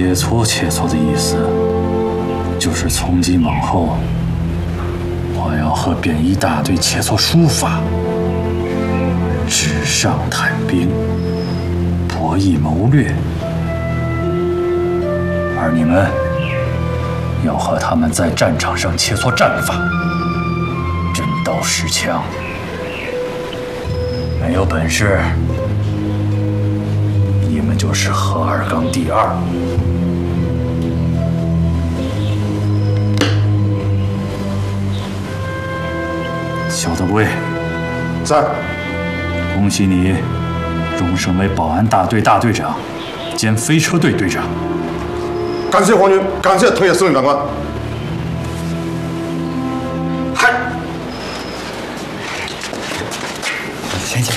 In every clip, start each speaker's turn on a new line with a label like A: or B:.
A: 切磋的意思，就是从今往后，我要和便衣大队切磋书法，纸上谈兵，博弈谋略，而你们要和他们在战场上切磋战法，真刀实枪。没有本事，你们就是何二刚第二。肖德贵，
B: 在。
A: 恭喜你荣升为保安大队大队长兼飞车队队长。
B: 感谢皇军，感谢藤野司令长官。嗨，
C: 先起。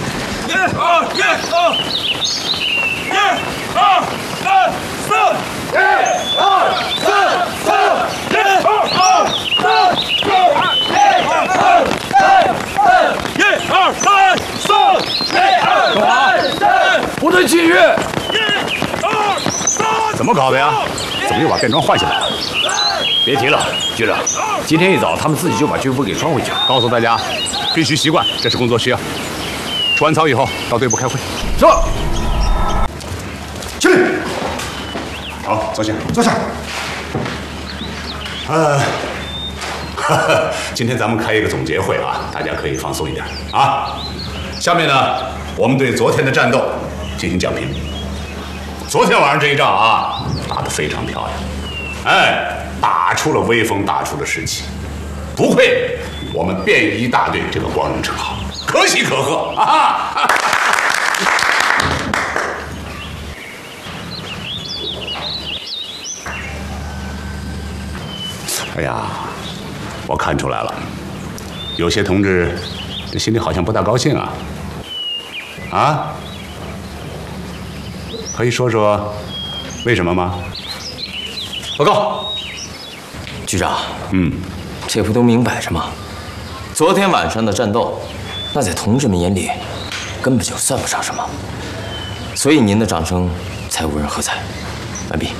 D: 1、2、1、2、1、2、3、4、1、2、3、4、1、2、3、4、1、2、3、4、1、2、3、
C: 部队进阅。
D: 1、2、3。
E: 怎么搞的呀？怎么又把便装换下来了？
C: 别提了，局长，今天一早他们自己就把军服给穿回去了。
E: 告诉大家，必须习惯，这是工作需要。出完操以后到队部开会。
C: 是。
B: 起立。
E: 好，坐下。
B: 坐下。
E: 今天咱们开一个总结会啊，大家可以放松一点啊。下面呢，我们对昨天的战斗进行讲评。昨天晚上这一仗啊，打得非常漂亮，哎，打出了威风，打出了士气，不愧我们便衣大队这个光荣称号，可喜可贺啊！哎呀，我看出来了，有些同志这心里好像不大高兴啊。啊？可以说说为什么吗？
C: 报告，局长。这不都明摆着吗？昨天晚上的战斗，那在同志们眼里根本就算不上什么，所以您的掌声才无人喝彩。完毕。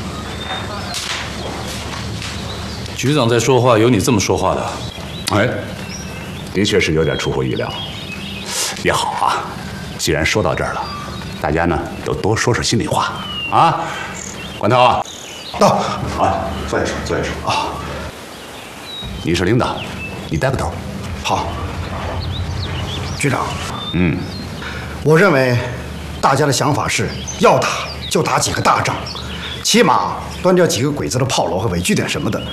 A: 局长在说话，有你这么说话的？
E: 哎，的确是有点出乎意料。也好啊，既然说到这儿了，大家呢都多说说心里话啊。管涛啊，
B: 到
E: 啊，坐下说，坐下说啊。你是领导，你带个头。
B: 好，局长。我认为大家的想法是要打就打几个大仗，起码端掉几个鬼子的炮楼和伪据点什么的。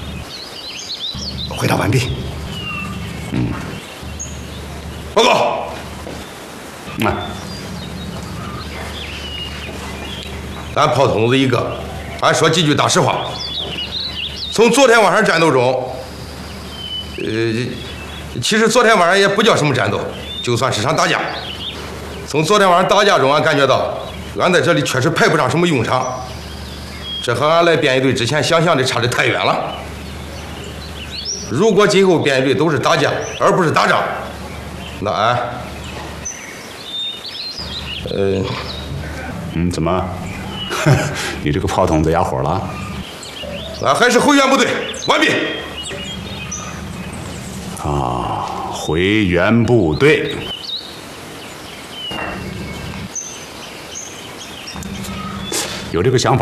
B: 回答完毕。
D: 报告。咱炮筒子一个，俺说几句大实话。从昨天晚上战斗中，其实昨天晚上也不叫什么战斗，就算是场打架。从昨天晚上打架中，俺感觉到，俺在这里确实派不上什么用场，这和俺来便衣队之前想象的差得太远了。如果今后便衣队都是打架而不是打仗，那俺，
E: 怎么？你这个炮筒子哑火了？
D: 俺还是回原部队。完毕。
E: 啊，回原部队。有这个想法。